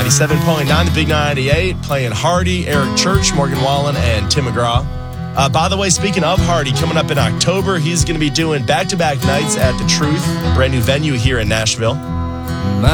97.9, the Big 98, playing Hardy, Eric Church, Morgan Wallen, and Tim McGraw. By the way, speaking of Hardy, coming up in October, he's going to be doing back-to-back nights at The Truth, a brand new venue here in Nashville.